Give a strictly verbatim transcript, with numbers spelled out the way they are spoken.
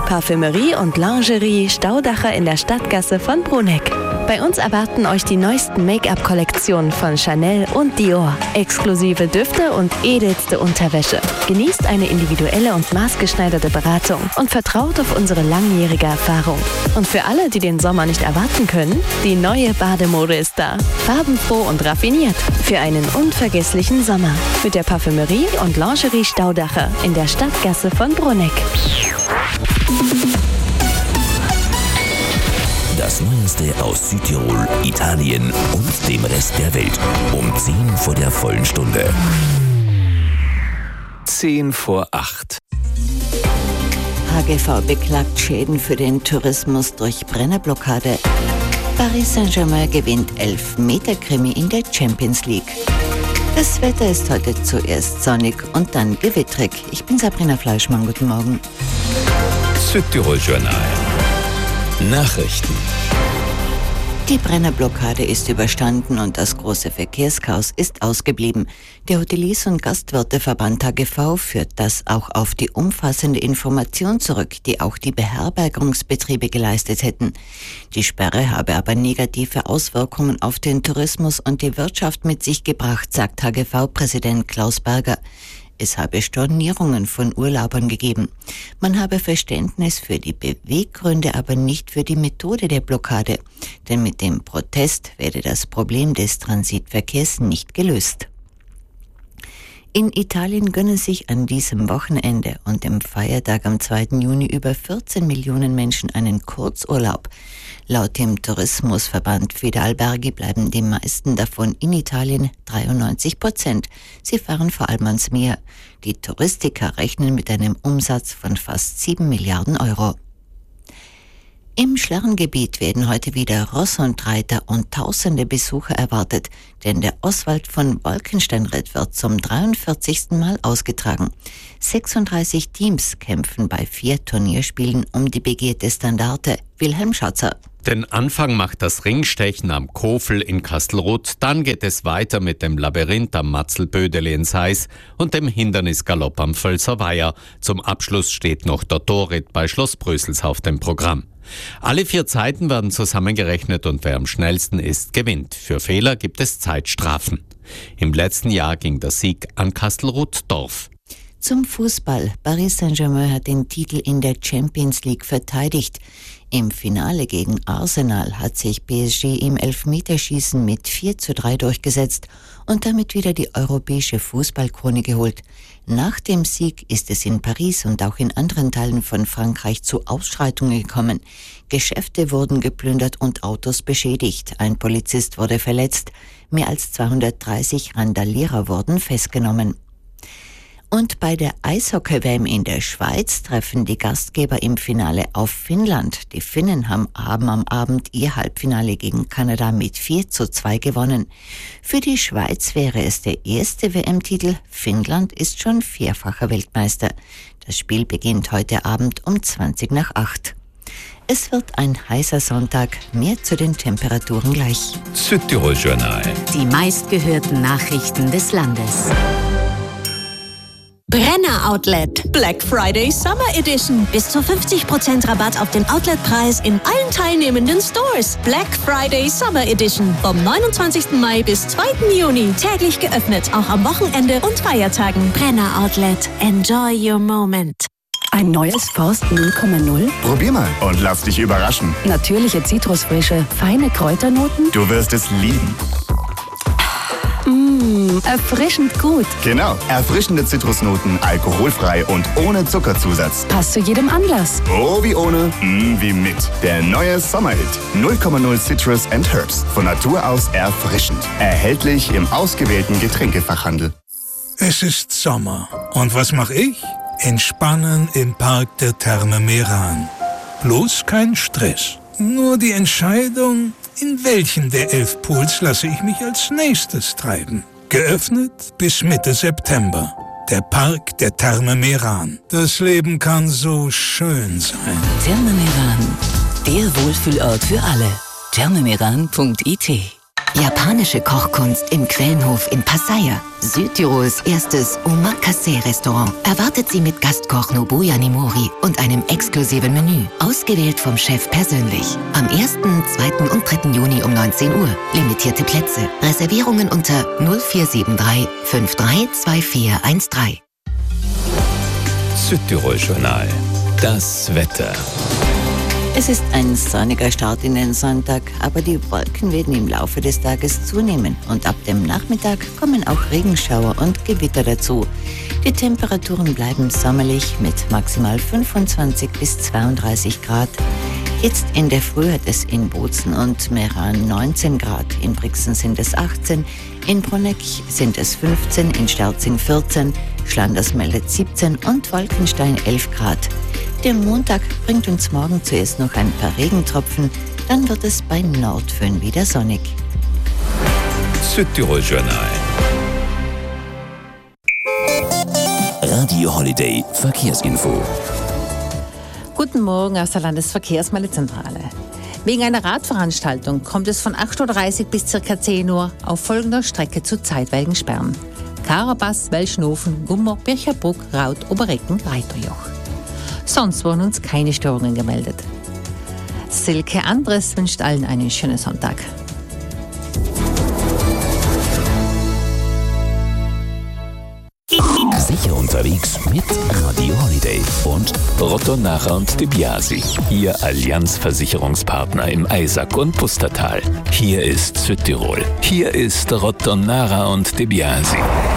Parfümerie und Lingerie Staudacher in der Stadtgasse von Bruneck. Bei uns erwarten euch die neuesten Make-up-Kollektionen von Chanel und Dior, exklusive Düfte und edelste Unterwäsche. Genießt eine individuelle und maßgeschneiderte Beratung und vertraut auf unsere langjährige Erfahrung. Und für alle, die den Sommer nicht erwarten können, die neue Bademode ist da. Farbenfroh und raffiniert für einen unvergesslichen Sommer. Mit der Parfümerie und Lingerie Staudacher in der Stadtgasse von Bruneck. Das Neueste aus Südtirol, Italien und dem Rest der Welt. Um zehn vor der vollen Stunde. Zehn vor acht. H G V beklagt Schäden für den Tourismus durch Brennerblockade. Paris Saint-Germain gewinnt Elfmeter-Krimi in der Champions League. Das Wetter ist heute zuerst sonnig und dann gewittrig. Ich bin Sabrina Fleischmann, guten Morgen. Südtirol Journal. Nachrichten. Die Brennerblockade ist überstanden und das große Verkehrschaos ist ausgeblieben. Der Hoteliers- und Gastwirteverband H G V führt das auch auf die umfassende Information zurück, die auch die Beherbergungsbetriebe geleistet hätten. Die Sperre habe aber negative Auswirkungen auf den Tourismus und die Wirtschaft mit sich gebracht, sagt H G V-Präsident Klaus Berger. Es habe Stornierungen von Urlaubern gegeben. Man habe Verständnis für die Beweggründe, aber nicht für die Methode der Blockade. Denn mit dem Protest werde das Problem des Transitverkehrs nicht gelöst. In Italien gönnen sich an diesem Wochenende und dem Feiertag am zweiten Juni über vierzehn Millionen Menschen einen Kurzurlaub. Laut dem Tourismusverband Federalberghi bleiben die meisten davon in Italien, dreiundneunzig Prozent. Sie fahren vor allem ans Meer. Die Touristiker rechnen mit einem Umsatz von fast sieben Milliarden Euro. Im Schlerrengebiet werden heute wieder Ross und Reiter und tausende Besucher erwartet, denn der Oswald von Wolkensteinritt wird zum dreiundvierzigsten Mal ausgetragen. sechsunddreißig Teams kämpfen bei vier Turnierspielen um die begehrte Standarte. Wilhelm Schatzer. Den Anfang macht das Ringstechen am Kofel in Kastelruth, dann geht es weiter mit dem Labyrinth am Matzelbödeli in Seis und dem Hindernisgalopp am Völser Weiher. Zum Abschluss steht noch der Torritt bei Schloss Brüssels auf dem Programm. Alle vier Zeiten werden zusammengerechnet und wer am schnellsten ist, gewinnt. Für Fehler gibt es Zeitstrafen. Im letzten Jahr ging der Sieg an Kastelruth-Dorf. Zum Fußball. Paris Saint-Germain hat den Titel in der Champions League verteidigt. Im Finale gegen Arsenal hat sich P S G im Elfmeterschießen mit vier zu drei durchgesetzt und damit wieder die europäische Fußballkrone geholt. Nach dem Sieg ist es in Paris und auch in anderen Teilen von Frankreich zu Ausschreitungen gekommen. Geschäfte wurden geplündert und Autos beschädigt. Ein Polizist wurde verletzt. Mehr als zweihundertdreißig Randalierer wurden festgenommen. Und bei der Eishockey-W M in der Schweiz treffen die Gastgeber im Finale auf Finnland. Die Finnen haben, haben am Abend ihr Halbfinale gegen Kanada mit vier zu zwei gewonnen. Für die Schweiz wäre es der erste W M-Titel. Finnland ist schon vierfacher Weltmeister. Das Spiel beginnt heute Abend um zwanzig nach acht. Es wird ein heißer Sonntag. Mehr zu den Temperaturen gleich. Südtirol Journal. Die meistgehörten Nachrichten des Landes. Brenner Outlet. Black Friday Summer Edition. Bis zu fünfzig Prozent Rabatt auf den Outletpreis in allen teilnehmenden Stores. Black Friday Summer Edition. Vom neunundzwanzigsten Mai bis zweiten Juni. Täglich geöffnet, auch am Wochenende und Feiertagen. Brenner Outlet. Enjoy your moment. Ein neues Forst null Komma null? Probier mal und lass dich überraschen. Natürliche Zitrusfrische, feine Kräuternoten? Du wirst es lieben. Mmh, erfrischend gut. Genau, erfrischende Zitrusnoten, alkoholfrei und ohne Zuckerzusatz. Passt zu jedem Anlass. Oh, wie ohne, mm, wie mit. Der neue Sommerhit. null Komma null Citrus and Herbs. Von Natur aus erfrischend. Erhältlich im ausgewählten Getränkefachhandel. Es ist Sommer. Und was mache ich? Entspannen im Park der Therme Meran. Bloß kein Stress. Nur die Entscheidung, in welchen der elf Pools lasse ich mich als nächstes treiben. Geöffnet bis Mitte September. Der Park der Therme Meran. Das Leben kann so schön sein. Therme Meran. Der Wohlfühlort für alle. therme meran punkt I T Japanische Kochkunst im Quellenhof in Pasaya. Südtirols erstes Omakase-Restaurant erwartet Sie mit Gastkoch Nobuya Nimori und einem exklusiven Menü, ausgewählt vom Chef persönlich. Am ersten, zweiten und dritten Juni um neunzehn Uhr. Limitierte Plätze. Reservierungen unter null vier sieben drei fünf drei zwei vier eins drei. Südtirol Journal. Das Wetter. Es ist ein sonniger Start in den Sonntag, aber die Wolken werden im Laufe des Tages zunehmen und ab dem Nachmittag kommen auch Regenschauer und Gewitter dazu. Die Temperaturen bleiben sommerlich mit maximal fünfundzwanzig bis zweiunddreißig Grad. Jetzt in der Früh hat es in Bozen und Meran neunzehn Grad, in Brixen sind es achtzehn, in Bruneck sind es fünfzehn, in Sterzing vierzehn, Schlanders meldet siebzehn und Wolkenstein elf Grad. Der Montag bringt uns morgen zuerst noch ein paar Regentropfen, dann wird es bei Nordföhn wieder sonnig. Südtirol Journal. Radio Holiday Verkehrsinfo. Guten Morgen aus der Landesverkehrsmeldezentrale. Wegen einer Radveranstaltung kommt es von acht Uhr dreißig bis ca. zehn Uhr auf folgender Strecke zu zeitweiligen Sperren: Karabas, Welschnofen, Gummer, Bircherbruck, Raut, Oberrecken, Reiterjoch. Sonst wurden uns keine Störungen gemeldet. Silke Andres wünscht allen einen schönen Sonntag. Sicher unterwegs mit Radio Holiday und Rotto-Nacher und De Biasi. Ihr Allianz-Versicherungspartner im Eisack und Pustertal. Hier ist Südtirol. Hier ist Rotto-Nacher und De Biasi.